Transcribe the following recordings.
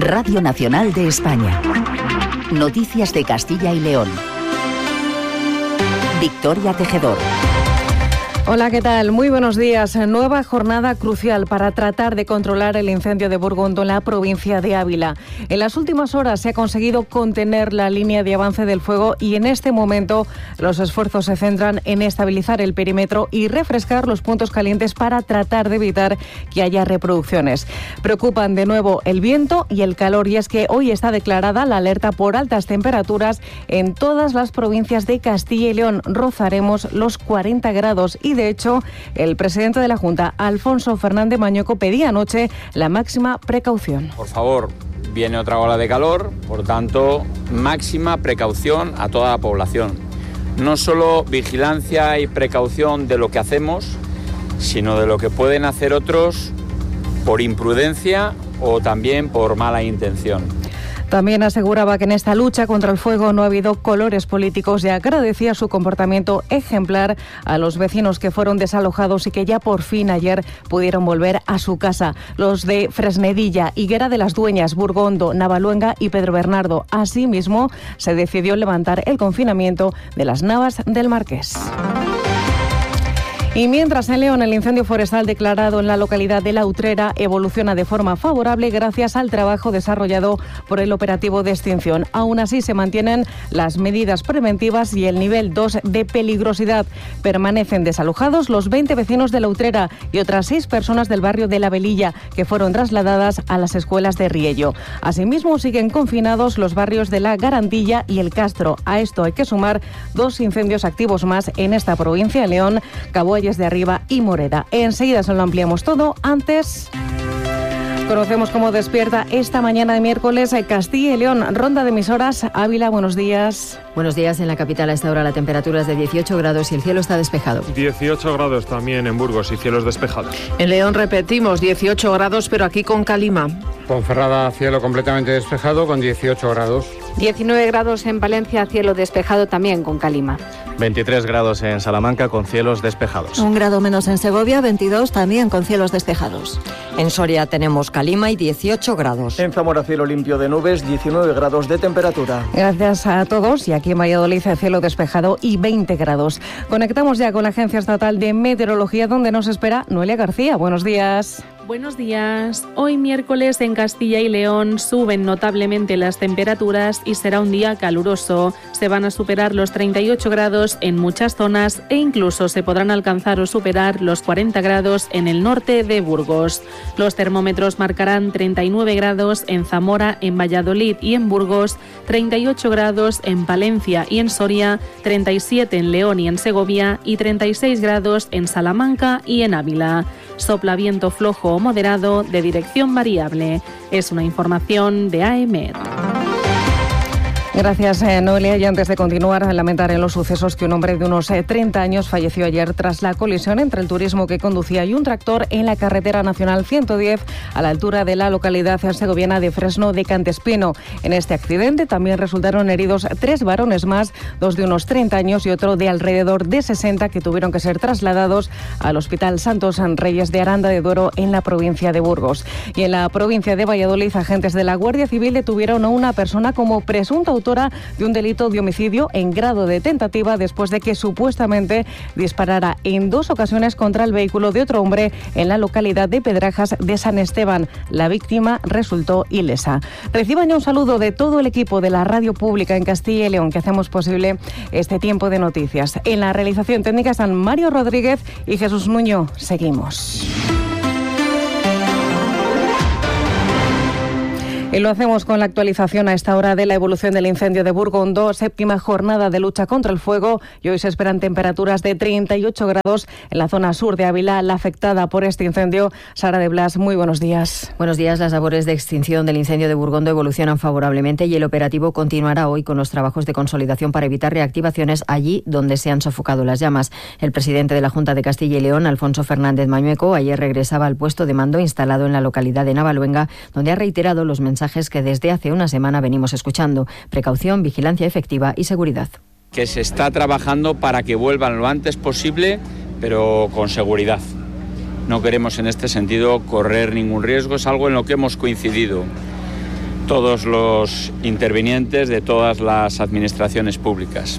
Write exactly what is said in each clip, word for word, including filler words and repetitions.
Radio Nacional de España. Noticias de Castilla y León. Victoria Tejedor. Hola, ¿qué tal? Muy buenos días. Nueva jornada crucial para tratar de controlar el incendio de Burgondo en la provincia de Ávila. En las últimas horas se ha conseguido contener la línea de avance del fuego y en este momento los esfuerzos se centran en estabilizar el perímetro y refrescar los puntos calientes para tratar de evitar que haya reproducciones. Preocupan de nuevo el viento y el calor y es que hoy está declarada la alerta por altas temperaturas en todas las provincias de Castilla y León. Rozaremos los cuarenta grados y de hecho, el presidente de la Junta, Alfonso Fernández Mañueco, pedía anoche la máxima precaución. Por favor, viene otra ola de calor, por tanto, máxima precaución a toda la población. No solo vigilancia y precaución de lo que hacemos, sino de lo que pueden hacer otros por imprudencia o también por mala intención. También aseguraba que en esta lucha contra el fuego no ha habido colores políticos y agradecía su comportamiento ejemplar a los vecinos que fueron desalojados y que ya por fin ayer pudieron volver a su casa. Los de Fresnedilla, Higuera de las Dueñas, Burgondo, Navaluenga y Pedro Bernardo. Asimismo, se decidió levantar el confinamiento de las Navas del Marqués. Y mientras en León el incendio forestal declarado en la localidad de La Utrera evoluciona de forma favorable gracias al trabajo desarrollado por el operativo de extinción. Aún así se mantienen las medidas preventivas y el nivel dos de peligrosidad. Permanecen desalojados los veinte vecinos de La Utrera y otras seis personas del barrio de La Velilla que fueron trasladadas a las escuelas de Riello. Asimismo siguen confinados los barrios de La Garantilla y El Castro. A esto hay que sumar dos incendios activos más en esta provincia de León, Cabo de Arriba y Moreda. Enseguida se lo ampliamos todo. Antes conocemos cómo despierta esta mañana de miércoles Castilla y León. Ronda de emisoras. Ávila, buenos días. Buenos días. En la capital a esta hora la temperatura es de dieciocho grados y el cielo está despejado. dieciocho grados también en Burgos y cielos despejados. En León repetimos dieciocho grados, pero aquí con calima. Ponferrada, cielo completamente despejado con dieciocho grados. diecinueve grados en Valencia, cielo despejado también con calima. veintitrés grados en Salamanca con cielos despejados. Un grado menos en Segovia, veintidós también con cielos despejados. En Soria tenemos calima y dieciocho grados. En Zamora cielo limpio de nubes, diecinueve grados de temperatura. Gracias a todos y aquí en Valladolid cielo despejado y veinte grados. Conectamos ya con la Agencia Estatal de Meteorología donde nos espera Noelia García. Buenos días. Buenos días. Hoy miércoles en Castilla y León suben notablemente las temperaturas y será un día caluroso. Se van a superar los treinta y ocho grados en muchas zonas e incluso se podrán alcanzar o superar los cuarenta grados en el norte de Burgos. Los termómetros marcarán treinta y nueve grados en Zamora, en Valladolid y en Burgos, treinta y ocho grados en Palencia y en Soria, treinta y siete en León y en Segovia y treinta y seis grados en Salamanca y en Ávila. Sopla viento flojo o moderado de dirección variable. Es una información de A E M E D. Gracias, eh, Noelia. Y antes de continuar, lamentar en los sucesos que un hombre de unos eh, treinta años falleció ayer tras la colisión entre el turismo que conducía y un tractor en la carretera nacional ciento diez a la altura de la localidad segoviana de Fresno de Cantespino. En este accidente también resultaron heridos tres varones más, dos de unos treinta años y otro de alrededor de sesenta que tuvieron que ser trasladados al Hospital Santos Reyes de Aranda de Duero en la provincia de Burgos. Y en la provincia de Valladolid, agentes de la Guardia Civil detuvieron a una persona como presunta autora de un delito de homicidio en grado de tentativa después de que supuestamente disparara en dos ocasiones contra el vehículo de otro hombre en la localidad de Pedrajas de San Esteban. La víctima resultó ilesa. Reciban ya un saludo de todo el equipo de la Radio Pública en Castilla y León que hacemos posible este tiempo de noticias. En la realización técnica están Mario Rodríguez y Jesús Nuño. Seguimos. Y lo hacemos con la actualización a esta hora de la evolución del incendio de Burgondo, séptima jornada de lucha contra el fuego y hoy se esperan temperaturas de treinta y ocho grados en la zona sur de Ávila, la afectada por este incendio. Sara de Blas, muy buenos días. Buenos días. Las labores de extinción del incendio de Burgondo evolucionan favorablemente y el operativo continuará hoy con los trabajos de consolidación para evitar reactivaciones allí donde se han sofocado las llamas. El presidente de la Junta de Castilla y León, Alfonso Fernández Mañueco, ayer regresaba al puesto de mando instalado en la localidad de Navaluenga, donde ha reiterado los mensajes que desde hace una semana venimos escuchando: precaución, vigilancia efectiva y seguridad. Que se está trabajando para que vuelvan lo antes posible, pero con seguridad. No queremos en este sentido correr ningún riesgo, es algo en lo que hemos coincidido. todos los intervinientes de todas las administraciones públicas.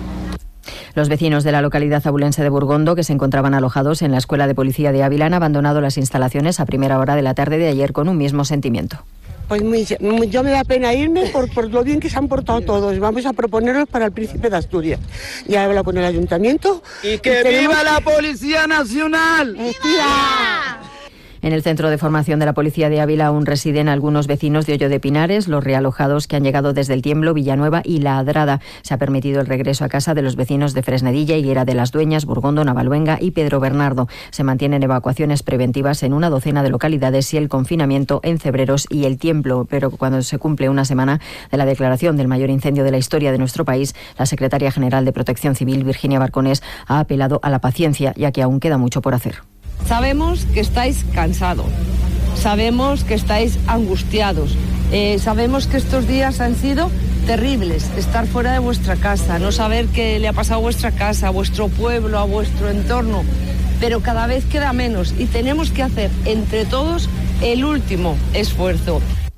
Los vecinos de la localidad abulense de Burgondo, que se encontraban alojados en la Escuela de Policía de Ávila, han abandonado las instalaciones a primera hora de la tarde de ayer con un mismo sentimiento. Pues muy, muy, yo me da pena irme por, por lo bien que se han portado todos. Vamos a proponerlos para el Príncipe de Asturias. Ya habla con el ayuntamiento. ¡Y que y tenemos... viva la Policía Nacional! ¡Viva! En el centro de formación de la Policía de Ávila aún residen algunos vecinos de Hoyo de Pinares, los realojados que han llegado desde El Tiemblo, Villanueva y La Adrada. Se ha permitido el regreso a casa de los vecinos de Fresnedilla, Higuera de las Dueñas, Burgondo, Navaluenga y Pedro Bernardo. Se mantienen evacuaciones preventivas en una docena de localidades y el confinamiento en Cebreros y El Tiemblo. Pero cuando se cumple una semana de la declaración del mayor incendio de la historia de nuestro país, la secretaria general de Protección Civil, Virginia Barconés, ha apelado a la paciencia, ya que aún queda mucho por hacer. Sabemos que estáis cansados, sabemos que estáis angustiados, eh, sabemos que estos días han sido terribles, estar fuera de vuestra casa, no saber qué le ha pasado a vuestra casa, a vuestro pueblo, a vuestro entorno, pero cada vez queda menos y tenemos que hacer entre todos el último esfuerzo.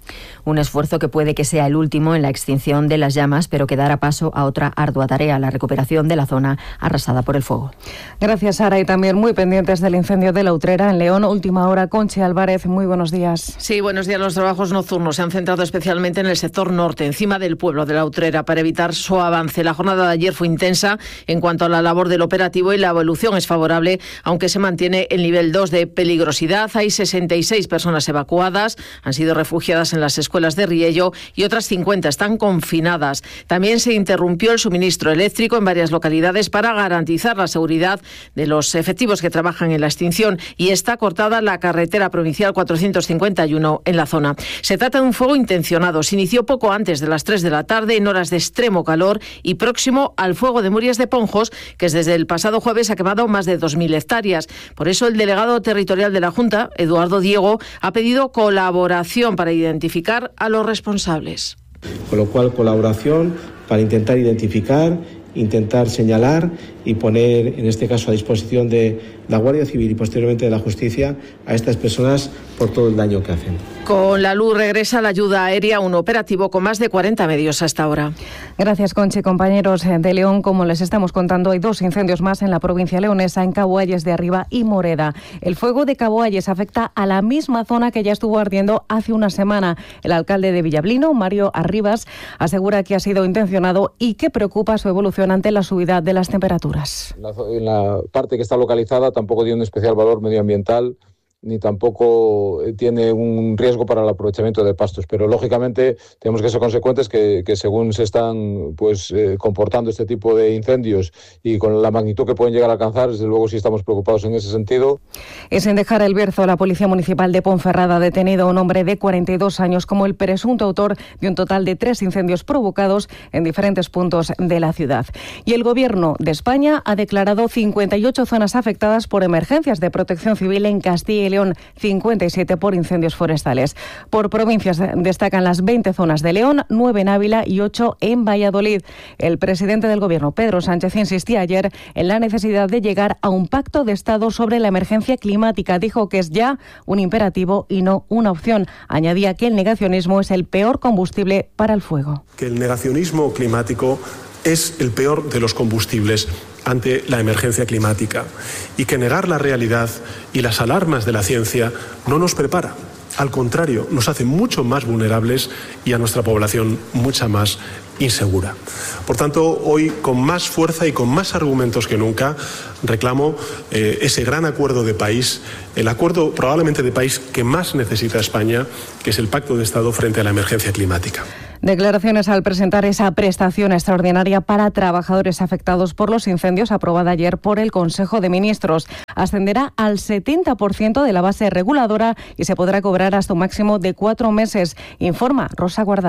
Un esfuerzo que puede que sea el último en la extinción de las llamas, pero que dará paso a otra ardua tarea, la recuperación de la zona arrasada por el fuego. Gracias, Sara. Y también muy pendientes del incendio de La Utrera en León. Última hora, Conchi Álvarez. Muy buenos días. Sí, buenos días. Los trabajos nocturnos se han centrado especialmente en el sector norte, encima del pueblo de La Utrera, para evitar su avance. La jornada de ayer fue intensa en cuanto a la labor del operativo y la evolución es favorable, aunque se mantiene el nivel dos de peligrosidad. Hay sesenta y seis personas evacuadas, han sido refugiadas en las escuelas de Riello y otras cincuenta están confinadas. También se interrumpió el suministro eléctrico en varias localidades para garantizar la seguridad de los efectivos que trabajan en la extinción y está cortada la carretera provincial cuatrocientos cincuenta y uno en la zona. Se trata de un fuego intencionado. Se inició poco antes de las tres de la tarde en horas de extremo calor y próximo al fuego de Murias de Ponjos, que desde el pasado jueves ha quemado más de dos mil hectáreas. Por eso el delegado territorial de la Junta, Eduardo Diego, ha pedido colaboración para identificar a los responsables. Con lo cual, colaboración para intentar identificar, intentar señalar y poner, en este caso, a disposición de la Guardia Civil y posteriormente de la Justicia a estas personas por todo el daño que hacen. Con la luz regresa la ayuda aérea, un operativo con más de cuarenta medios hasta ahora. Gracias, Conchi. Compañeros de León, como les estamos contando, hay dos incendios más en la provincia leonesa, en Cabo Ayes de Arriba y Moreda. El fuego de Cabo Ayes afecta a la misma zona que ya estuvo ardiendo hace una semana. El alcalde de Villablino, Mario Arribas, asegura que ha sido intencionado y que preocupa su evolución ante la subida de las temperaturas. En la, en la parte que está localizada tampoco tiene un especial valor medioambiental ni tampoco tiene un riesgo para el aprovechamiento de pastos, pero lógicamente tenemos que ser consecuentes que, que según se están pues eh, comportando este tipo de incendios y con la magnitud que pueden llegar a alcanzar, desde luego sí estamos preocupados en ese sentido. Y sin dejar el Bierzo, la Policía Municipal de Ponferrada ha detenido a un hombre de cuarenta y dos años como el presunto autor de un total de tres incendios provocados en diferentes puntos de la ciudad. Y el Gobierno de España ha declarado cincuenta y ocho zonas afectadas por emergencias de protección civil en Castilla y León, cincuenta y siete por incendios forestales. Por provincias destacan las veinte zonas de León, nueve en Ávila y ocho en Valladolid. El presidente del Gobierno, Pedro Sánchez, insistía ayer en la necesidad de llegar a un pacto de Estado sobre la emergencia climática. Dijo que es ya un imperativo y no una opción. Añadía que el negacionismo es el peor combustible para el fuego. Que el negacionismo climático es el peor de los combustibles ante la emergencia climática y que negar la realidad y las alarmas de la ciencia no nos prepara. Al contrario, nos hace mucho más vulnerables y a nuestra población mucha más insegura. Por tanto, hoy con más fuerza y con más argumentos que nunca reclamo eh, ese gran acuerdo de país, el acuerdo probablemente de país que más necesita España, que es el Pacto de Estado frente a la emergencia climática. Declaraciones al presentar esa prestación extraordinaria para trabajadores afectados por los incendios aprobada ayer por el Consejo de Ministros. Ascenderá al setenta por ciento de la base reguladora y se podrá cobrar hasta un máximo de cuatro meses, informa Rosa Guardado.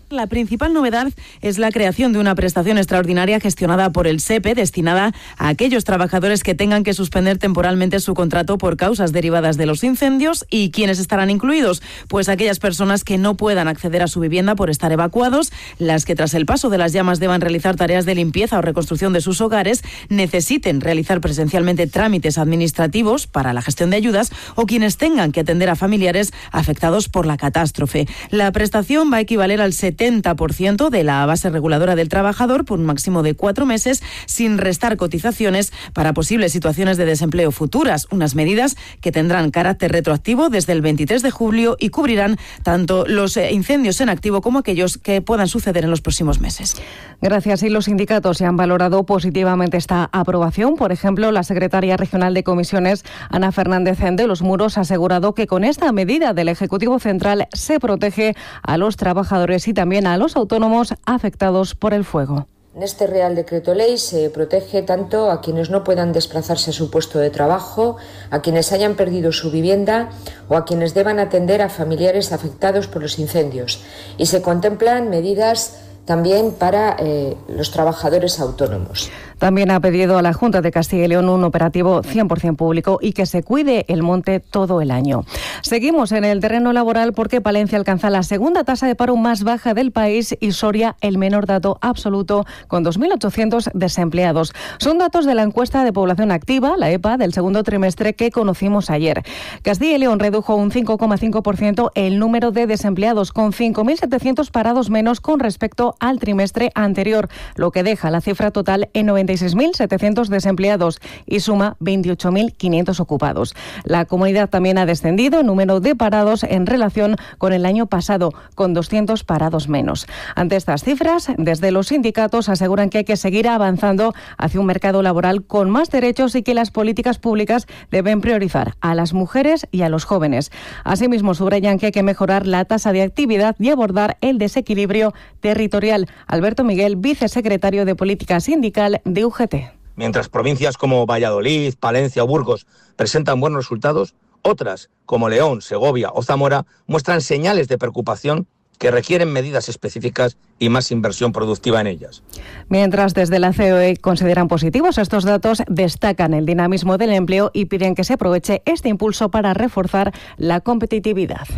La principal novedad es la creación de una prestación extraordinaria gestionada por el SEPE destinada a aquellos trabajadores que tengan que suspender temporalmente su contrato por causas derivadas de los incendios. ¿Y quiénes estarán incluidos? Pues aquellas personas que no puedan acceder a su vivienda por estar evacuados, las que tras el paso de las llamas deban realizar tareas de limpieza o reconstrucción de sus hogares, necesiten realizar presencialmente trámites administrativos para la gestión de ayudas o quienes tengan que atender a familiares afectados por la catástrofe. La prestación va a equivaler al setenta por ciento de la base reguladora del trabajador por un máximo de cuatro meses, sin restar cotizaciones para posibles situaciones de desempleo futuras. Unas medidas que tendrán carácter retroactivo desde el veintitrés de julio y cubrirán tanto los incendios en activo como aquellos que puedan suceder en los próximos meses. Gracias. Y los sindicatos se han valorado positivamente esta aprobación. Por ejemplo, la secretaria regional de comisiones, Ana Fernández de los Muros, ha asegurado que con esta medida del Ejecutivo Central se protege a los trabajadores y también a los autónomos afectados por el fuego. En este Real Decreto Ley se protege tanto a quienes no puedan desplazarse a su puesto de trabajo, a quienes hayan perdido su vivienda o a quienes deban atender a familiares afectados por los incendios. Y se contemplan medidas también para eh, los trabajadores autónomos. También ha pedido a la Junta de Castilla y León un operativo cien por ciento público y que se cuide el monte todo el año. Seguimos en el terreno laboral porque Palencia alcanza la segunda tasa de paro más baja del país y Soria el menor dato absoluto, con dos mil ochocientos desempleados. Son datos de la encuesta de población activa, la E P A, del segundo trimestre que conocimos ayer. Castilla y León redujo un cinco coma cinco por ciento el número de desempleados, con cinco mil setecientos parados menos con respecto al trimestre anterior, lo que deja la cifra total en noventa y seis mil setecientos desempleados y suma veintiocho mil quinientos ocupados. La comunidad también ha descendido en número de parados en relación con el año pasado, con doscientos parados menos. Ante estas cifras, desde los sindicatos aseguran que hay que seguir avanzando hacia un mercado laboral con más derechos y que las políticas públicas deben priorizar a las mujeres y a los jóvenes. Asimismo, subrayan que hay que mejorar la tasa de actividad y abordar el desequilibrio territorial. Alberto Miguel, vicesecretario de Política Sindical de U G T. Mientras provincias como Valladolid, Palencia o Burgos presentan buenos resultados, otras como León, Segovia o Zamora muestran señales de preocupación que requieren medidas específicas y más inversión productiva en ellas. Mientras desde la C O E consideran positivos estos datos, destacan el dinamismo del empleo y piden que se aproveche este impulso para reforzar la competitividad.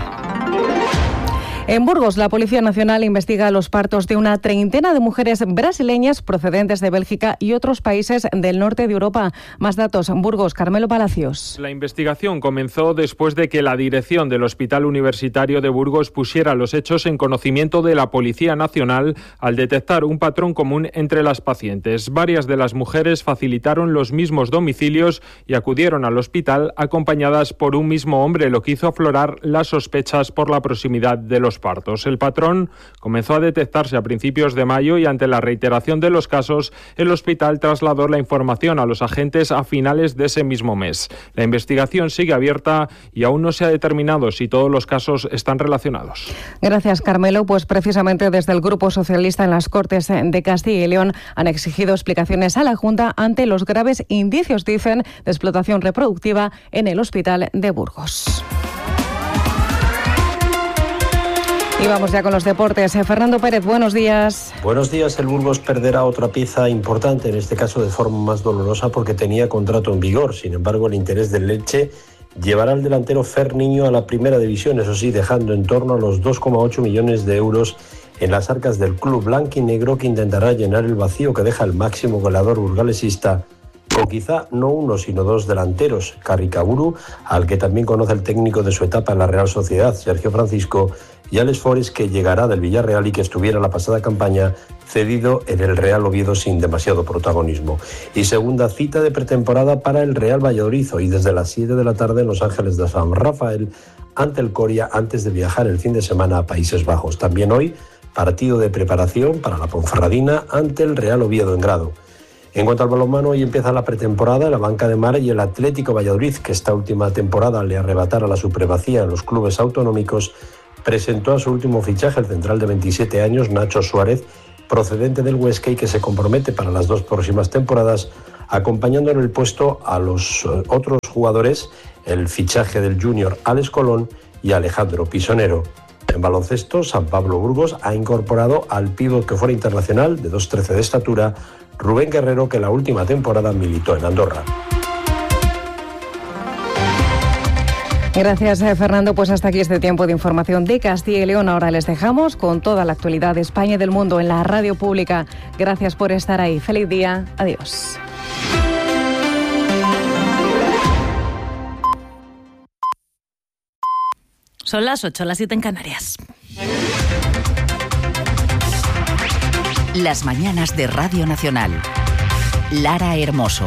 En Burgos, la Policía Nacional investiga los partos de una treintena de mujeres brasileñas procedentes de Bélgica y otros países del norte de Europa. Más datos en Burgos, Carmelo Palacios. La investigación comenzó después de que la dirección del Hospital Universitario de Burgos pusiera los hechos en conocimiento de la Policía Nacional al detectar un patrón común entre las pacientes. Varias de las mujeres facilitaron los mismos domicilios y acudieron al hospital acompañadas por un mismo hombre, lo que hizo aflorar las sospechas por la proximidad de los partos. El patrón comenzó a detectarse a principios de mayo y ante la reiteración de los casos, el hospital trasladó la información a los agentes a finales de ese mismo mes. La investigación sigue abierta y aún no se ha determinado si todos los casos están relacionados. Gracias, Carmelo. Pues precisamente desde el Grupo Socialista en las Cortes de Castilla y León han exigido explicaciones a la Junta ante los graves indicios, dicen, de explotación reproductiva en el Hospital de Burgos. Y vamos ya con los deportes. Fernando Pérez, buenos días. Buenos días. El Burgos perderá otra pieza importante, en este caso de forma más dolorosa porque tenía contrato en vigor. Sin embargo, el interés del Elche llevará al delantero Fer Niño a la primera división, eso sí, dejando en torno a los dos coma ocho millones de euros en las arcas del club blanquinegro, que intentará llenar el vacío que deja el máximo goleador burgalesista, con quizá no uno sino dos delanteros, Carricaburu, al que también conoce el técnico de su etapa en la Real Sociedad, Sergio Francisco, y Alex Forest, que llegará del Villarreal y que estuviera la pasada campaña cedido en el Real Oviedo sin demasiado protagonismo. Y segunda cita de pretemporada para el Real Valladolid, hoy desde las siete de la tarde en Los Ángeles de San Rafael, ante el Coria, antes de viajar el fin de semana a Países Bajos. También hoy, partido de preparación para la Ponferradina ante el Real Oviedo en Grado. En cuanto al balonmano, hoy empieza la pretemporada, la Banca de Mar y el Atlético Valladolid, que esta última temporada le arrebatara la supremacía en los clubes autonómicos, presentó a su último fichaje, el central de veintisiete años, Nacho Suárez, procedente del Huesca y que se compromete para las dos próximas temporadas, acompañando en el puesto a los otros jugadores, el fichaje del junior Alex Colón y Alejandro Pisonero. En baloncesto, San Pablo Burgos ha incorporado al pívot que fuera internacional de dos trece de estatura, Rubén Guerrero, que la última temporada militó en Andorra. Gracias, Fernando. Pues hasta aquí este tiempo de información de Castilla y León. Ahora les dejamos con toda la actualidad de España y del mundo en la radio pública. Gracias por estar ahí. Feliz día. Adiós. Son las ocho, las siete en Canarias. Las mañanas de Radio Nacional. Lara Hermoso.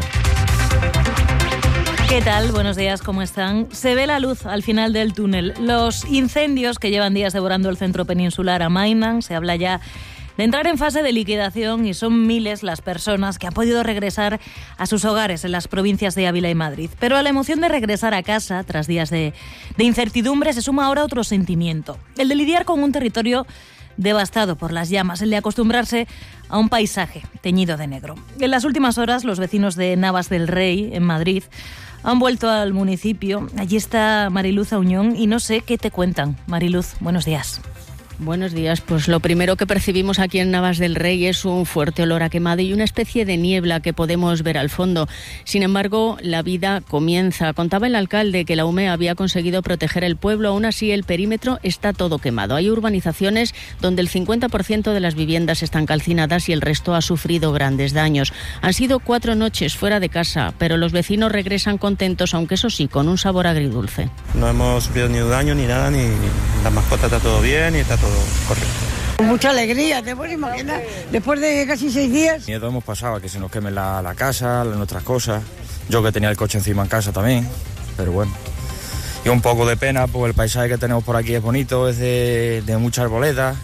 ¿Qué tal? Buenos días, ¿cómo están? Se ve la luz al final del túnel. Los incendios que llevan días devorando el centro peninsular amainan. Se habla ya de entrar en fase de liquidación y son miles las personas que han podido regresar a sus hogares en las provincias de Ávila y Madrid. Pero a la emoción de regresar a casa, tras días de, de incertidumbre, se suma ahora otro sentimiento. El de lidiar con un territorio devastado por las llamas, el de acostumbrarse a un paisaje teñido de negro. En las últimas horas, los vecinos de Navas del Rey, en Madrid, han vuelto al municipio. Allí está Mariluz Auñón y no sé qué te cuentan. Mariluz, buenos días. Buenos días. Pues lo primero que percibimos aquí en Navas del Rey es un fuerte olor a quemado y una especie de niebla que podemos ver al fondo. Sin embargo, la vida comienza. Contaba el alcalde que la U M E había conseguido proteger el pueblo. Aún así, el perímetro está todo quemado. Hay urbanizaciones donde el cincuenta por ciento de las viviendas están calcinadas y el resto ha sufrido grandes daños. Han sido cuatro noches fuera de casa, pero los vecinos regresan contentos, aunque eso sí, con un sabor agridulce. No hemos sufrido ni daño ni nada, ni la mascota está todo bien y está todo correcto. Mucha alegría, te puedes imaginar, después de casi seis días. Miedo hemos pasado a que se nos queme la, la casa, nuestras cosas. Yo que tenía el coche encima en casa también, pero bueno. Y un poco de pena, pues el paisaje que tenemos por aquí es bonito, es de, de muchas arboledas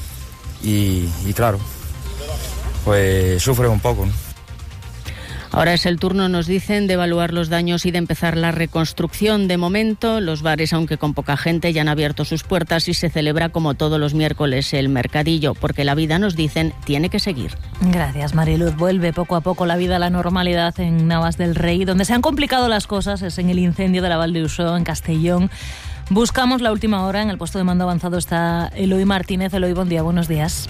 y, y claro, pues sufre un poco, ¿no? Ahora es el turno, nos dicen, de evaluar los daños y de empezar la reconstrucción. De momento, los bares, aunque con poca gente, ya han abierto sus puertas y se celebra como todos los miércoles el mercadillo, porque la vida, nos dicen, tiene que seguir. Gracias, Mariluz. Vuelve poco a poco la vida a la normalidad en Navas del Rey. Donde se han complicado las cosas es en el incendio de la Val d'Usó, en Castellón. Buscamos la última hora. En el puesto de mando avanzado está Eloy Martínez. Eloy, buen día, buenos días.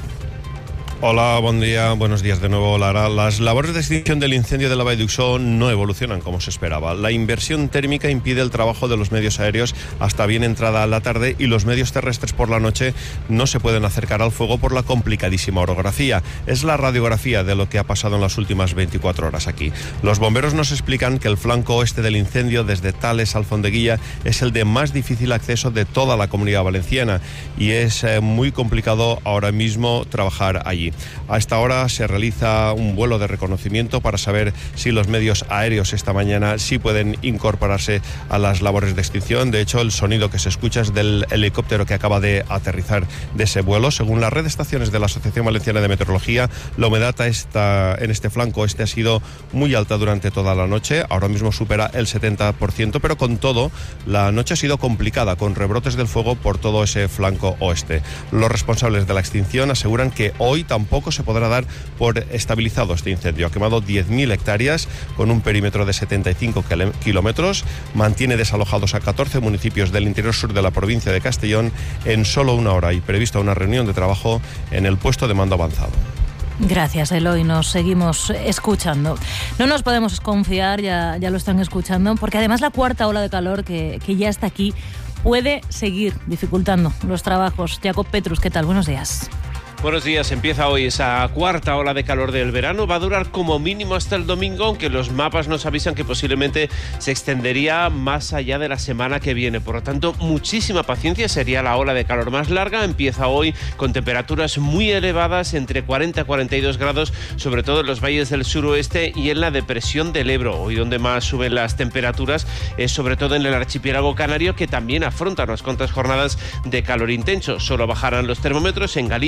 Hola, buen día, buenos días de nuevo, Lara. Las labores de extinción del incendio de la Vall d'Uixó no evolucionan como se esperaba. La inversión térmica impide el trabajo de los medios aéreos hasta bien entrada la tarde y los medios terrestres por la noche no se pueden acercar al fuego por la complicadísima orografía. Es la radiografía de lo que ha pasado en las últimas veinticuatro horas aquí. Los bomberos nos explican que el flanco oeste del incendio, desde Tales a Alfondeguilla, es el de más difícil acceso de toda la Comunidad Valenciana y es eh, muy complicado ahora mismo trabajar allí. A esta hora se realiza un vuelo de reconocimiento para saber si los medios aéreos esta mañana sí pueden incorporarse a las labores de extinción. De hecho, el sonido que se escucha es del helicóptero que acaba de aterrizar de ese vuelo. Según la red de estaciones de la Asociación Valenciana de Meteorología, la humedad está en este flanco este ha sido muy alta durante toda la noche. Ahora mismo supera el setenta por ciento, pero con todo, la noche ha sido complicada, con rebrotes del fuego por todo ese flanco oeste. Los responsables de la extinción aseguran que hoy tampoco Tampoco se podrá dar por estabilizado este incendio. Ha quemado diez mil hectáreas con un perímetro de setenta y cinco kilómetros. Mantiene desalojados a catorce municipios del interior sur de la provincia de Castellón en solo una hora y prevista una reunión de trabajo en el puesto de mando avanzado. Gracias, Eloy. Nos seguimos escuchando. No nos podemos confiar, ya, ya lo están escuchando, porque además la cuarta ola de calor que, que ya está aquí puede seguir dificultando los trabajos. Jacob Petrus, ¿qué tal? Buenos días. Buenos días, empieza hoy esa cuarta ola de calor del verano, va a durar como mínimo hasta el domingo, aunque los mapas nos avisan que posiblemente se extendería más allá de la semana que viene, por lo tanto muchísima paciencia, sería la ola de calor más larga, empieza hoy con temperaturas muy elevadas, entre cuarenta y cuarenta y dos grados, sobre todo en los valles del suroeste y en la depresión del Ebro. Hoy donde más suben las temperaturas es sobre todo en el archipiélago canario, que también afronta unas cuantas jornadas de calor intenso. Solo bajarán los termómetros en Galicia y en el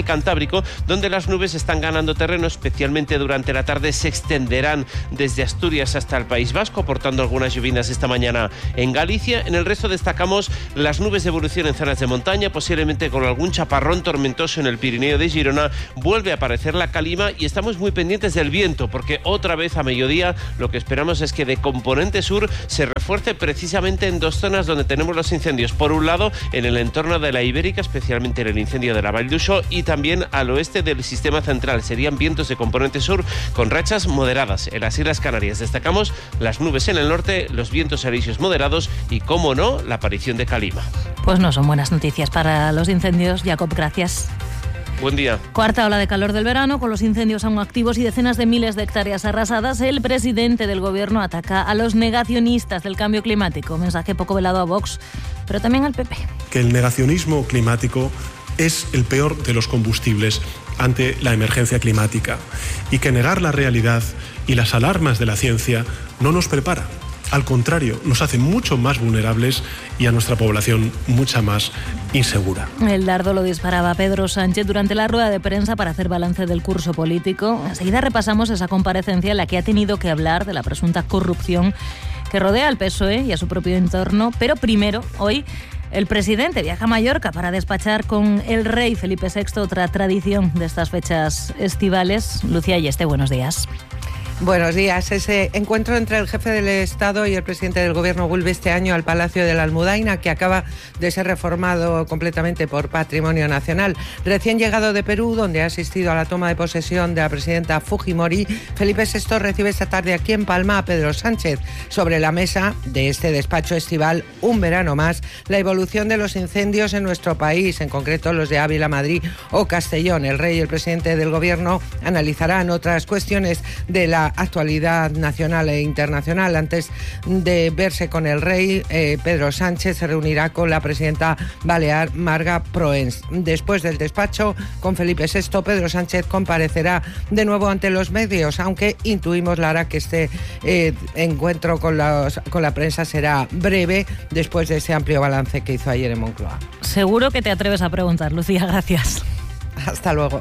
del Cantábrico, donde las nubes están ganando terreno, especialmente durante la tarde se extenderán desde Asturias hasta el País Vasco, aportando algunas lluvias esta mañana en Galicia. En el resto destacamos las nubes de evolución en zonas de montaña, posiblemente con algún chaparrón tormentoso en el Pirineo de Girona. Vuelve a aparecer la calima y estamos muy pendientes del viento, porque otra vez a mediodía lo que esperamos es que de componente sur se refuerce precisamente en dos zonas donde tenemos los incendios. Por un lado, en el entorno de la Ibérica, especialmente en el incendio de la Vall d'Uixó, y también al oeste del sistema central. Serían vientos de componente sur con rachas moderadas. En las Islas Canarias destacamos las nubes en el norte, los vientos alisios moderados y, como no, la aparición de calima. Pues no son buenas noticias para los incendios. Jacob, gracias. Buen día. Cuarta ola de calor del verano, con los incendios aún activos y decenas de miles de hectáreas arrasadas. El presidente del gobierno ataca a los negacionistas del cambio climático. Mensaje poco velado a Vox, pero también al P P. Que el negacionismo climático es el peor de los combustibles ante la emergencia climática y que negar la realidad y las alarmas de la ciencia no nos prepara. Al contrario, nos hace mucho más vulnerables y a nuestra población mucha más insegura. El dardo lo disparaba Pedro Sánchez durante la rueda de prensa para hacer balance del curso político. Enseguida repasamos esa comparecencia en la que ha tenido que hablar de la presunta corrupción que rodea al P S O E y a su propio entorno. Pero primero, hoy, el presidente viaja a Mallorca para despachar con el rey Felipe sexto, otra tradición de estas fechas estivales. Lucía Yeste, buenos días. Buenos días. Ese encuentro entre el jefe del Estado y el presidente del Gobierno vuelve este año al Palacio de la Almudaina, que acaba de ser reformado completamente por Patrimonio Nacional. Recién llegado de Perú, donde ha asistido a la toma de posesión de la presidenta Fujimori, Felipe sexto recibe esta tarde aquí en Palma a Pedro Sánchez. Sobre la mesa de este despacho estival, un verano más, la evolución de los incendios en nuestro país, en concreto los de Ávila, Madrid o Castellón. El rey y el presidente del Gobierno analizarán otras cuestiones de la actualidad nacional e internacional. Antes de verse con el rey, eh, Pedro Sánchez se reunirá con la presidenta balear Marga Proens. Después del despacho con Felipe sexto, Pedro Sánchez comparecerá de nuevo ante los medios, aunque intuimos, Lara, que este eh, encuentro con, los, con la prensa será breve después de ese amplio balance que hizo ayer en Moncloa. Seguro que te atreves a preguntar, Lucía, gracias. Hasta luego.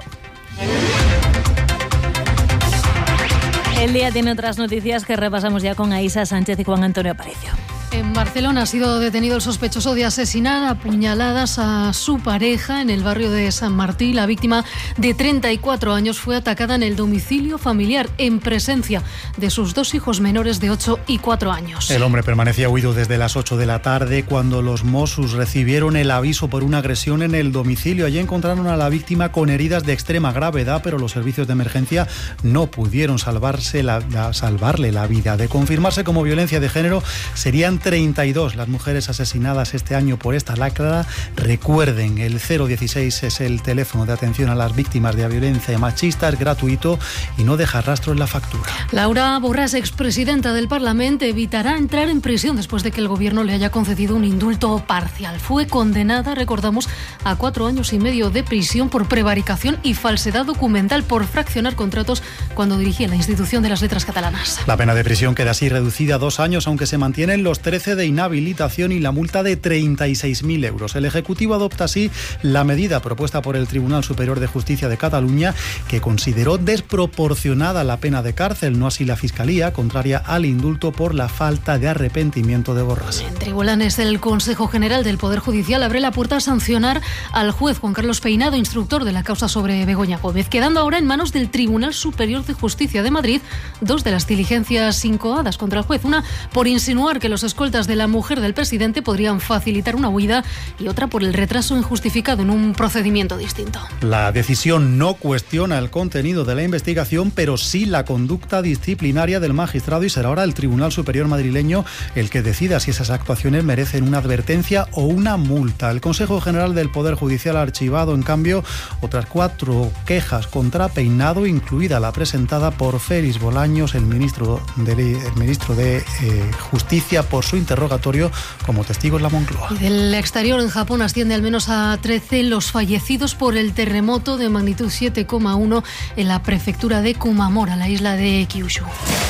El día tiene otras noticias que repasamos ya con Aísa Sánchez y Juan Antonio Aparicio. En Barcelona ha sido detenido el sospechoso de asesinar a puñaladas a su pareja en el barrio de San Martí. La víctima, de treinta y cuatro años, fue atacada en el domicilio familiar en presencia de sus dos hijos menores de ocho y cuatro años. El hombre permanecía huido desde las ocho de la tarde cuando los Mossos recibieron el aviso por una agresión en el domicilio. Allí encontraron a la víctima con heridas de extrema gravedad, pero los servicios de emergencia no pudieron salvarse la, la, salvarle la vida. De confirmarse como violencia de género, serían treinta y dos las mujeres asesinadas este año por esta lacra. Recuerden, el cero dieciséis es el teléfono de atención a las víctimas de violencia machista, es gratuito y no deja rastro en la factura. Laura Borràs, expresidenta del Parlamento, evitará entrar en prisión después de que el gobierno le haya concedido un indulto parcial. Fue condenada, recordamos, a cuatro años y medio de prisión por prevaricación y falsedad documental por fraccionar contratos cuando dirigía la institución de las letras catalanas. La pena de prisión queda así reducida a dos años, aunque se mantienen los trece de inhabilitación y la multa de treinta y seis mil euros. El Ejecutivo adopta así la medida propuesta por el Tribunal Superior de Justicia de Cataluña, que consideró desproporcionada la pena de cárcel, no así la Fiscalía, contraria al indulto por la falta de arrepentimiento de Borràs. En tribunales, el Consejo General del Poder Judicial abre la puerta a sancionar al juez Juan Carlos Peinado, instructor de la causa sobre Begoña Gómez, quedando ahora en manos del Tribunal Superior de Justicia de Madrid dos de las diligencias incoadas contra el juez, una por insinuar que los escoltas de la mujer del presidente podrían facilitar una huida y otra por el retraso injustificado en un procedimiento distinto. La decisión no cuestiona el contenido de la investigación, pero sí la conducta disciplinaria del magistrado, y será ahora el Tribunal Superior madrileño el que decida si esas actuaciones merecen una advertencia o una multa. El Consejo General del Poder Judicial ha archivado, en cambio, otras cuatro quejas contra Peinado, incluida la presentada por Félix Bolaños, el ministro de, el ministro de eh, Justicia, por su interrogatorio como testigo en la Moncloa. Y del exterior, en Japón asciende al menos a trece los fallecidos por el terremoto de magnitud siete coma uno en la prefectura de Kumamura, la isla de Kyushu.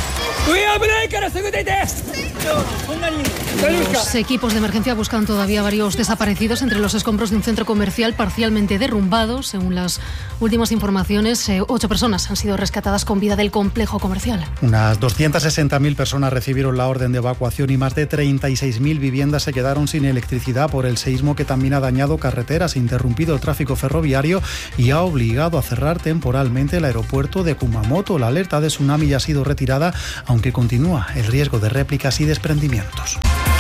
Los equipos de emergencia buscan todavía varios desaparecidos entre los escombros de un centro comercial parcialmente derrumbado. Según las últimas informaciones, eh, ocho personas han sido rescatadas con vida del complejo comercial. Unas doscientas sesenta mil personas recibieron la orden de evacuación y más de treinta y seis mil viviendas se quedaron sin electricidad por el seísmo, que también ha dañado carreteras, interrumpido el tráfico ferroviario y ha obligado a cerrar temporalmente el aeropuerto de Kumamoto. La alerta de tsunami ya ha sido retirada, aunque continúa el riesgo de réplicas y desprendimientos.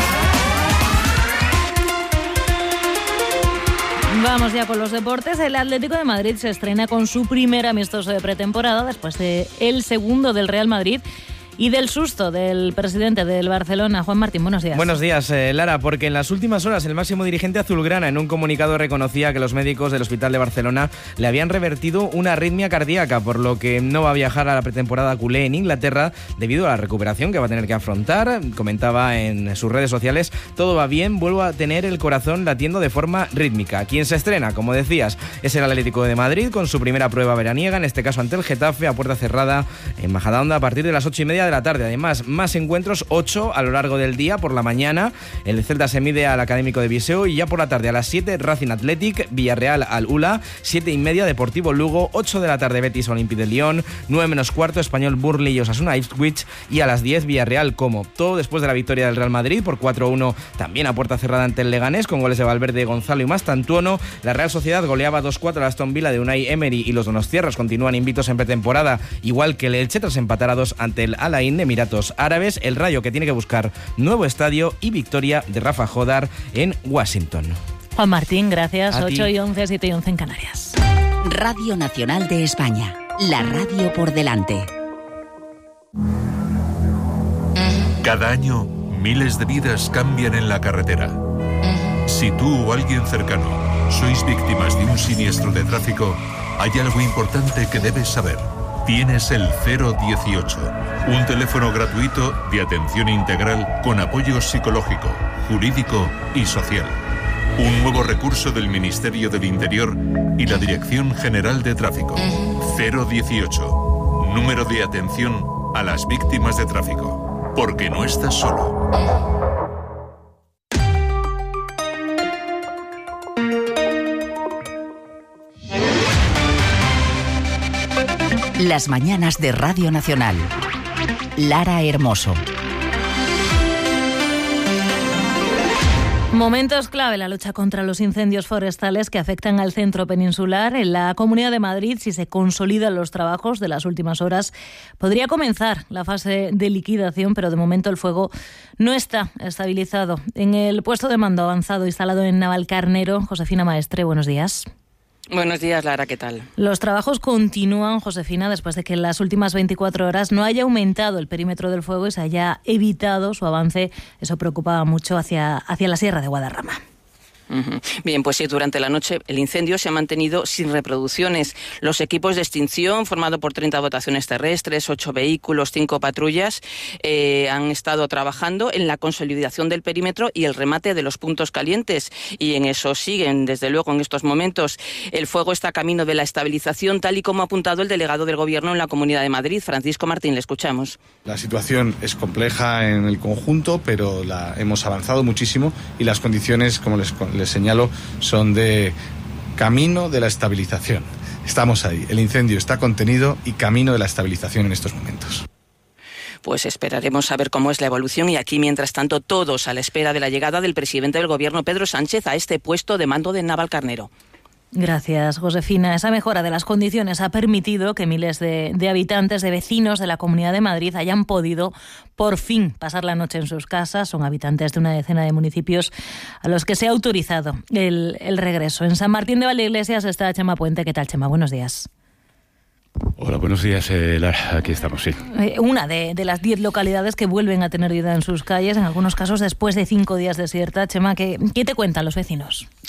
Vamos ya con los deportes. El Atlético de Madrid se estrena con su primer amistoso de pretemporada después de el segundo del Real Madrid y del susto del presidente del Barcelona. Juan Martín, buenos días. Buenos días, eh, Lara, porque en las últimas horas el máximo dirigente azulgrana en un comunicado reconocía que los médicos del Hospital de Barcelona le habían revertido una arritmia cardíaca, por lo que no va a viajar a la pretemporada culé en Inglaterra debido a la recuperación que va a tener que afrontar. Comentaba en sus redes sociales: todo va bien, vuelvo a tener el corazón latiendo de forma rítmica. Quien se estrena, como decías, es el Atlético de Madrid con su primera prueba veraniega, en este caso ante el Getafe, a puerta cerrada en Majadahonda a partir de las ocho y media de la tarde. Además, más encuentros, ocho a lo largo del día. Por la mañana, el Celta se mide al Académico de Viseu, y ya por la tarde a las siete, Racing Athletic, Villarreal al Ula, siete y media, Deportivo Lugo, ocho de la tarde, Betis Olympique de Lyon, nueve menos cuarto, Español Burnley y Osasuna Ipswich, y a las diez, Villarreal Como. Todo después de la victoria del Real Madrid por cuatro a uno, también a puerta cerrada ante el Leganés, con goles de Valverde, Gonzalo y Mastantuono. La Real Sociedad goleaba dos cuatro a Aston Villa de Unai Emery, y los donostiarras continúan invictos en pretemporada, igual que el Elche tras empatar a dos ante el Al Ain de Emiratos Árabes. El Rayo, que tiene que buscar nuevo estadio, y victoria de Rafa Jodar en Washington. Juan Martín, gracias. A ocho ti. y once, siete y once en Canarias. Radio Nacional de España. La radio por delante. Cada año, miles de vidas cambian en la carretera. Si tú o alguien cercano sois víctimas de un siniestro de tráfico, hay algo importante que debes saber. Tienes el cero dieciocho, un teléfono gratuito de atención integral con apoyo psicológico, jurídico y social. Un nuevo recurso del Ministerio del Interior y la Dirección General de Tráfico. cero dieciocho, número de atención a las víctimas de tráfico. Porque no estás solo. Las mañanas de Radio Nacional. Lara Hermoso. Momentos clave en la lucha contra los incendios forestales que afectan al centro peninsular. En la Comunidad de Madrid, si se consolidan los trabajos de las últimas horas, podría comenzar la fase de liquidación, pero de momento el fuego no está estabilizado. En el puesto de mando avanzado instalado en Navalcarnero, Josefina Maestre, buenos días. Buenos días, Lara, ¿qué tal? Los trabajos continúan, Josefina, después de que en las últimas veinticuatro horas no haya aumentado el perímetro del fuego y se haya evitado su avance. Eso preocupaba mucho hacia, hacia la Sierra de Guadarrama. Bien, pues sí, durante la noche el incendio se ha mantenido sin reproducciones. Los equipos de extinción, formado por treinta dotaciones terrestres, ocho vehículos, cinco patrullas, eh, han estado trabajando en la consolidación del perímetro y el remate de los puntos calientes. Y en eso siguen, desde luego, en estos momentos. El fuego está a camino de la estabilización, tal y como ha apuntado el delegado del Gobierno en la Comunidad de Madrid, Francisco Martín. Le escuchamos. La situación es compleja en el conjunto, pero la, hemos avanzado muchísimo y las condiciones, como les, les señalo, son de camino de la estabilización. Estamos ahí, el incendio está contenido y camino de la estabilización en estos momentos. Pues esperaremos a ver cómo es la evolución y aquí, mientras tanto, todos a la espera de la llegada del presidente del Gobierno, Pedro Sánchez, a este puesto de mando de Navalcarnero. Gracias, Josefina. Esa mejora de las condiciones ha permitido que miles de, de habitantes, de vecinos de la Comunidad de Madrid hayan podido por fin pasar la noche en sus casas. Son habitantes de una decena de municipios a los que se ha autorizado el, el regreso. En San Martín de Valdeiglesias está Chema Puente. ¿Qué tal, Chema? Buenos días. Hola, buenos días, eh, Lara. Aquí estamos, sí. Eh, una de, de las diez localidades que vuelven a tener vida en sus calles, en algunos casos después de cinco días desierta. Chema, ¿qué, qué te cuentan los vecinos?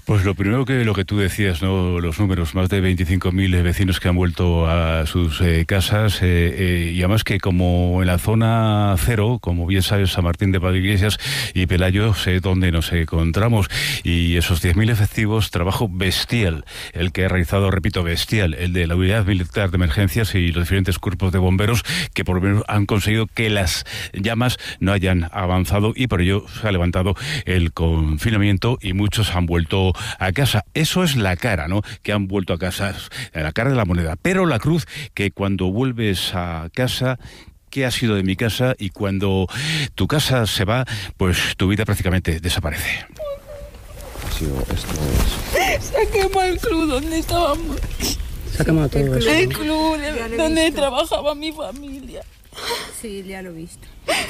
Pues lo primero que lo que tú decías, ¿no? Los números, más de veinticinco mil vecinos que han vuelto a sus eh, casas eh, eh, y además que como en la zona cero, como bien sabes, San Martín de Valdeiglesias y Pelayo, sé dónde nos encontramos, y esos diez mil efectivos, trabajo bestial, el que ha realizado, repito, bestial, el de la Unidad Militar de Emergencias y los diferentes cuerpos de bomberos, que por lo menos han conseguido que las llamas no hayan avanzado, y por ello se ha levantado el confinamiento y muchos han vuelto a casa. Eso es la cara, ¿no? Que han vuelto a casa, la cara de la moneda. Pero la cruz, que cuando vuelves a casa, ¿qué ha sido de mi casa? Y cuando tu casa se va, pues tu vida prácticamente desaparece. Sí, esto es... Se ha quemado el club donde estábamos. Se ha quemado todo eso. El club de, donde trabajaba mi familia. Sí, ya lo he visto.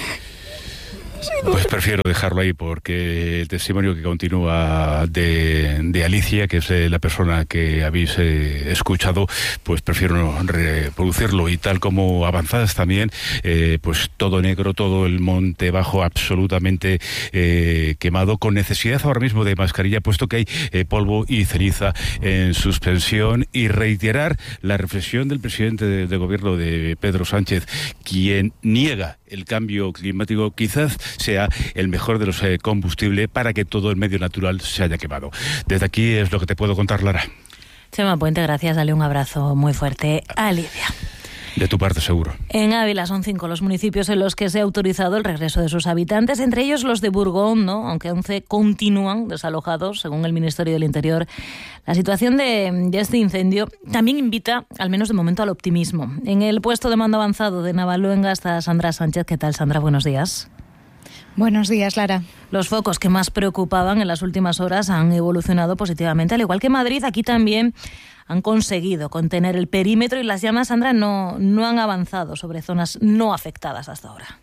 Pues prefiero dejarlo ahí, porque el testimonio que continúa de, de Alicia, que es eh, la persona que habéis eh, escuchado, pues prefiero no reproducirlo. Y tal como avanzadas también, eh, pues todo negro, todo el monte bajo absolutamente eh, quemado, con necesidad ahora mismo de mascarilla, puesto que hay eh, polvo y ceniza en suspensión. Y reiterar la reflexión del presidente de, de gobierno, de Pedro Sánchez, quien niega el cambio climático, quizás sea el mejor de los eh, combustibles para que todo el medio natural se haya quemado. Desde aquí es lo que te puedo contar, Lara. Chema Puente, gracias. Dale un abrazo muy fuerte a Lidia. De tu parte, seguro. En Ávila son cinco los municipios en los que se ha autorizado el regreso de sus habitantes, entre ellos los de Burgón, ¿no? Aunque once continúan desalojados, según el Ministerio del Interior. La situación de, de este incendio también invita, al menos de momento, al optimismo. En el puesto de mando avanzado de Navaluenga está Sandra Sánchez. ¿Qué tal, Sandra? Buenos días. Buenos días, Lara. Los focos que más preocupaban en las últimas horas han evolucionado positivamente, al igual que Madrid. Aquí también han conseguido contener el perímetro y las llamas, Sandra, no, no han avanzado sobre zonas no afectadas hasta ahora.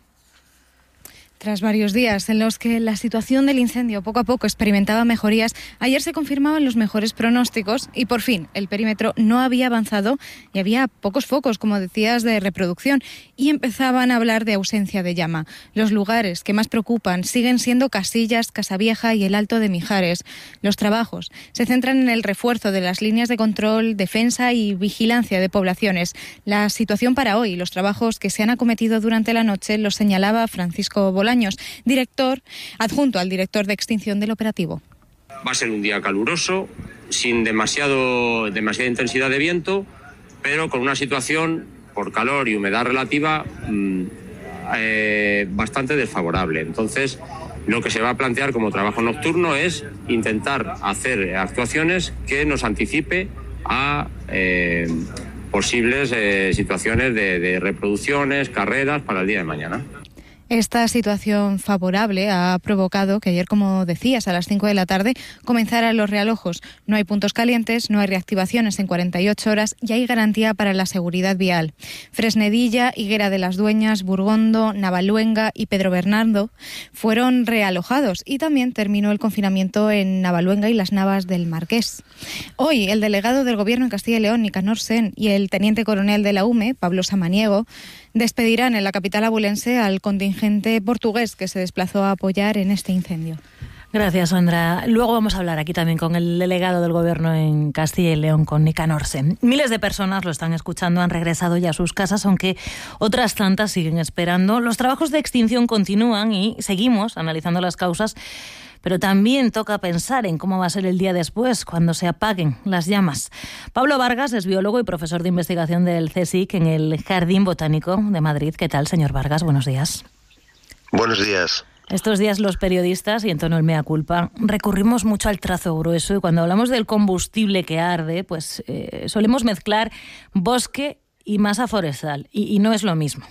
Tras varios días en los que la situación del incendio poco a poco experimentaba mejorías, ayer se confirmaban los mejores pronósticos y por fin el perímetro no había avanzado y había pocos focos, como decías, de reproducción, y empezaban a hablar de ausencia de llama. Los lugares que más preocupan siguen siendo Casillas, Casavieja y el Alto de Mijares. Los trabajos se centran en el refuerzo de las líneas de control, defensa y vigilancia de poblaciones. La situación para hoy, los trabajos que se han acometido durante la noche, los señalaba Francisco Bolaños, director adjunto al director de extinción del operativo. Va a ser un día caluroso, sin demasiado, demasiada intensidad de viento, pero con una situación por calor y humedad relativa mmm, eh, bastante desfavorable. Entonces, lo que se va a plantear como trabajo nocturno es intentar hacer actuaciones que nos anticipe a eh, posibles eh, situaciones de, de reproducciones, carreras para el día de mañana. Esta situación favorable ha provocado que ayer, como decías, a las cinco de la tarde comenzaran los realojos. No hay puntos calientes, no hay reactivaciones en cuarenta y ocho horas y hay garantía para la seguridad vial. Fresnedilla, Higuera de las Dueñas, Burgondo, Navaluenga y Pedro Bernardo fueron realojados y también terminó el confinamiento en Navaluenga y las Navas del Marqués. Hoy, el delegado del Gobierno en Castilla y León, Nicanor Sen, y el teniente coronel de la U M E, Pablo Samaniego, despedirán en la capital abulense al contingente portugués que se desplazó a apoyar en este incendio. Gracias, Sandra. Luego vamos a hablar aquí también con el delegado del Gobierno en Castilla y León, con Nicanor Sen. Miles de personas lo están escuchando, han regresado ya a sus casas, aunque otras tantas siguen esperando. Los trabajos de extinción continúan y seguimos analizando las causas, pero también toca pensar en cómo va a ser el día después, cuando se apaguen las llamas. Pablo Vargas es biólogo y profesor de investigación del CSIC en el Jardín Botánico de Madrid. ¿Qué tal, señor Vargas? Buenos días. Buenos días. Estos días los periodistas, y en tono el mea culpa, recurrimos mucho al trazo grueso, y cuando hablamos del combustible que arde, pues eh, solemos mezclar bosque y masa forestal, y, y no es lo mismo.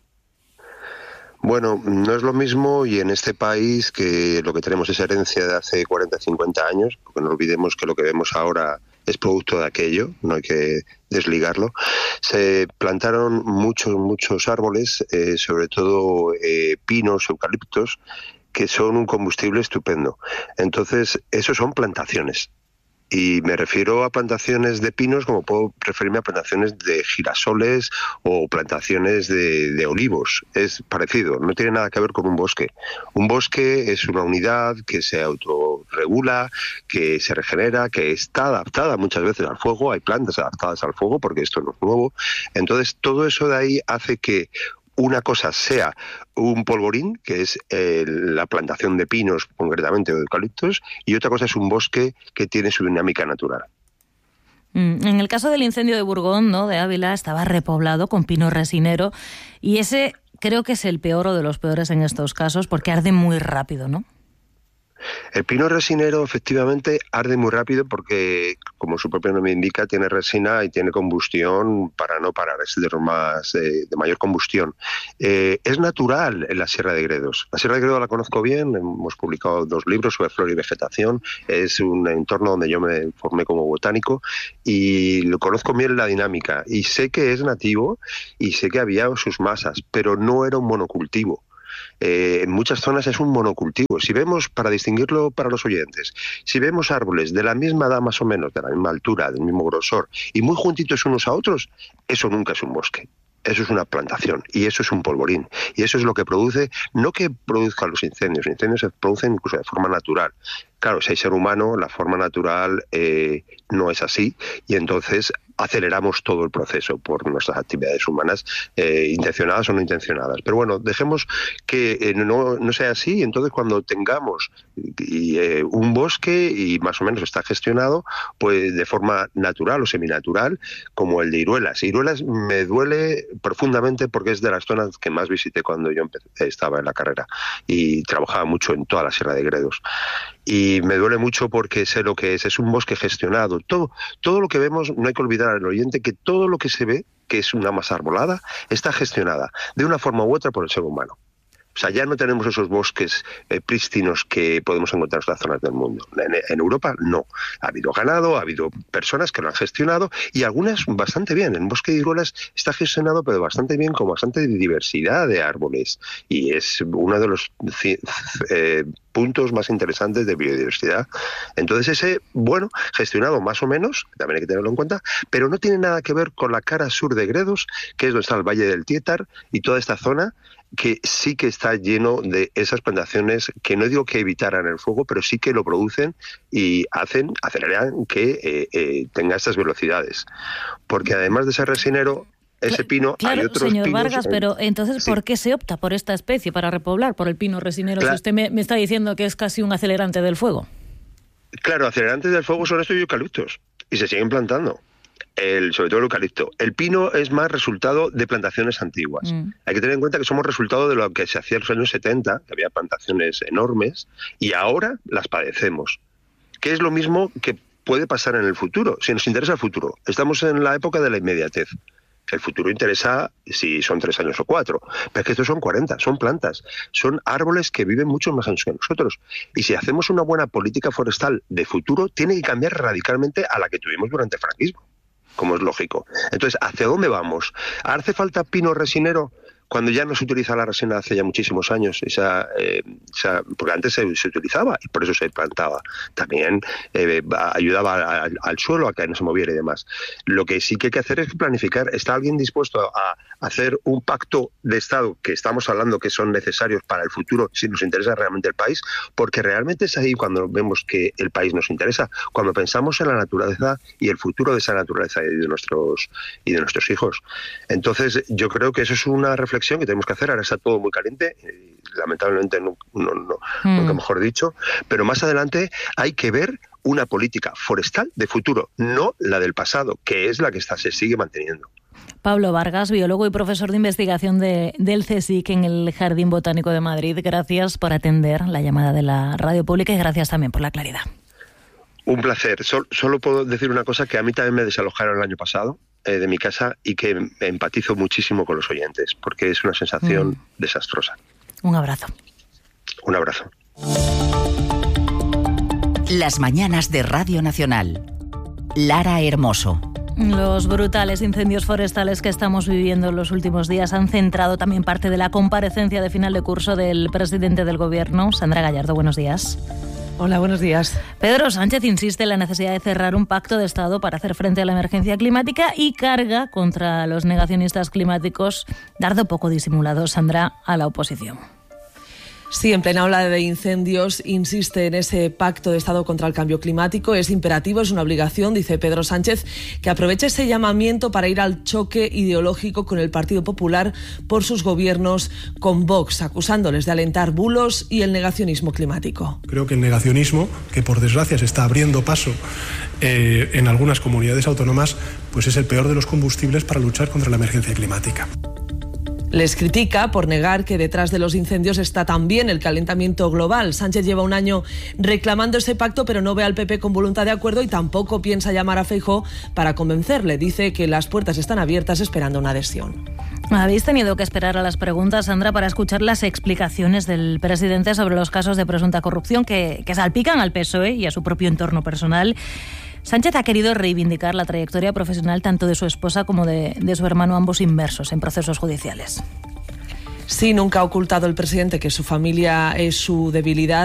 Bueno, no es lo mismo, y en este país que lo que tenemos es herencia de hace cuarenta, cincuenta años, porque no olvidemos que lo que vemos ahora es producto de aquello, no hay que desligarlo. Se plantaron muchos, muchos árboles, eh, sobre todo eh, pinos, eucaliptos, que son un combustible estupendo. Entonces, eso son plantaciones. Y me refiero a plantaciones de pinos como puedo referirme a plantaciones de girasoles o plantaciones de, de olivos. Es parecido, no tiene nada que ver con un bosque. Un bosque es una unidad que se autorregula, que se regenera, que está adaptada muchas veces al fuego. Hay plantas adaptadas al fuego porque esto no es nuevo. Entonces todo eso de ahí hace que una cosa sea un polvorín, que es eh, la plantación de pinos concretamente o de eucaliptos, y otra cosa es un bosque que tiene su dinámica natural. En el caso del incendio de Burgón, ¿no?, de Ávila, estaba repoblado con pino resinero, y ese creo que es el peor o de los peores en estos casos porque arde muy rápido, ¿no? El pino resinero efectivamente arde muy rápido porque, como su propio nombre indica, tiene resina y tiene combustión para no parar, es de, más, eh, de mayor combustión. Eh, es natural en la Sierra de Gredos. La Sierra de Gredos la conozco bien, hemos publicado dos libros sobre flora y vegetación, es un entorno donde yo me formé como botánico y lo conozco bien la dinámica y sé que es nativo y sé que había sus masas, pero no era un monocultivo. Eh, en muchas zonas es un monocultivo. Si vemos, para distinguirlo para los oyentes, si vemos árboles de la misma edad más o menos, de la misma altura, del mismo grosor y muy juntitos unos a otros, eso nunca es un bosque. Eso es una plantación y eso es un polvorín. Y eso es lo que produce, no que produzcan los incendios, los incendios se producen incluso de forma natural. Claro, si hay ser humano, la forma natural eh, no es así y entonces aceleramos todo el proceso por nuestras actividades humanas, eh, intencionadas o no intencionadas. Pero bueno, dejemos que eh, no, no sea así y entonces cuando tengamos y, eh, un bosque y más o menos está gestionado pues de forma natural o seminatural, como el de Iruelas. Iruelas me duele profundamente porque es de las zonas que más visité cuando yo empecé, estaba en la carrera y trabajaba mucho en toda la Sierra de Gredos. Y me duele mucho porque sé lo que es, es un bosque gestionado. Todo, todo lo que vemos, no hay que olvidar al oyente que todo lo que se ve, que es una masa arbolada, está gestionada de una forma u otra por el ser humano. O sea, ya no tenemos esos bosques eh, prístinos que podemos encontrar en otras zonas del mundo. En, en Europa no. Ha habido ganado, ha habido personas que lo han gestionado y algunas bastante bien. El bosque de Iruelas está gestionado pero bastante bien, con bastante diversidad de árboles. Y es uno de los eh, puntos más interesantes de biodiversidad. Entonces ese, bueno, gestionado más o menos, también hay que tenerlo en cuenta, pero no tiene nada que ver con la cara sur de Gredos, que es donde está el Valle del Tietar y toda esta zona, que sí que está lleno de esas plantaciones que no digo que evitaran el fuego, pero sí que lo producen y hacen, aceleran que eh, eh, tenga estas velocidades. Porque además de ser resinero, ese pino, claro, hay otros señor pinos, Vargas, eh, pero entonces, sí. ¿por qué se opta por esta especie para repoblar, por el pino resinero, Claro. si usted me, me está diciendo que es casi un acelerante del fuego? Claro, acelerantes del fuego son estos eucaliptos y se siguen plantando. El, sobre todo el eucalipto. El pino es más resultado de plantaciones antiguas. Mm. Hay que tener en cuenta que somos resultado de lo que se hacía en los años setenta, que había plantaciones enormes, y ahora las padecemos. Que es lo mismo que puede pasar en el futuro, si nos interesa el futuro. Estamos en la época de la inmediatez. El futuro interesa si son tres años o cuatro, pero es que estos son cuarenta, son plantas, son árboles que viven muchos más años que nosotros. Y si hacemos una buena política forestal de futuro, tiene que cambiar radicalmente a la que tuvimos durante el franquismo, como es lógico. Entonces, ¿hacia dónde vamos? ¿Hace falta pino resinero? Cuando ya no se utiliza la resina hace ya muchísimos años, esa, eh, esa, porque antes se, se utilizaba y por eso se plantaba. También eh, ayudaba al, al suelo a que no se moviera y demás. Lo que sí que hay que hacer es planificar. ¿Está alguien dispuesto a hacer un pacto de Estado, que estamos hablando que son necesarios para el futuro, si nos interesa realmente el país? Porque realmente es ahí cuando vemos que el país nos interesa, cuando pensamos en la naturaleza y el futuro de esa naturaleza y de nuestros, y de nuestros hijos. Entonces, yo creo que eso es una reflexión que tenemos que hacer. Ahora está todo muy caliente, eh, lamentablemente no, no, no, mm. nunca mejor dicho, pero más adelante hay que ver una política forestal de futuro, no la del pasado, que es la que está, se sigue manteniendo. Pablo Vargas, biólogo y profesor de investigación de, del CSIC en el Jardín Botánico de Madrid, gracias por atender la llamada de la radio pública y gracias también por la claridad. Un placer. Sol, solo puedo decir una cosa, que a mí también me desalojaron el año pasado eh, de mi casa y que empatizo muchísimo con los oyentes, porque es una sensación mm. desastrosa. Un abrazo. Un abrazo. Las mañanas de Radio Nacional. Lara Hermoso. Los brutales incendios forestales que estamos viviendo en los últimos días han centrado también parte de la comparecencia de final de curso del presidente del Gobierno. Sandra Gallardo, buenos días. Hola, buenos días. Pedro Sánchez insiste en la necesidad de cerrar un pacto de Estado para hacer frente a la emergencia climática y carga contra los negacionistas climáticos, dardo poco disimulado, Sandra, a la oposición. Sí, en plena ola de incendios insiste en ese pacto de Estado contra el cambio climático. Es imperativo, es una obligación, dice Pedro Sánchez, que aproveche ese llamamiento para ir al choque ideológico con el Partido Popular por sus gobiernos con Vox, acusándoles de alentar bulos y el negacionismo climático. Creo que el negacionismo, que por desgracia se está abriendo paso eh, en algunas comunidades autónomas, pues es el peor de los combustibles para luchar contra la emergencia climática. Les critica por negar que detrás de los incendios está también el calentamiento global. Sánchez lleva un año reclamando ese pacto, pero no ve al P P con voluntad de acuerdo y tampoco piensa llamar a Feijóo para convencerle. Dice que las puertas están abiertas esperando una adhesión. Habéis tenido que esperar a las preguntas, Sandra, para escuchar las explicaciones del presidente sobre los casos de presunta corrupción que, que salpican al P S O E y a su propio entorno personal. Sánchez ha querido reivindicar la trayectoria profesional tanto de su esposa como de, de su hermano, ambos inmersos en procesos judiciales. Sí, nunca ha ocultado el presidente que su familia es su debilidad.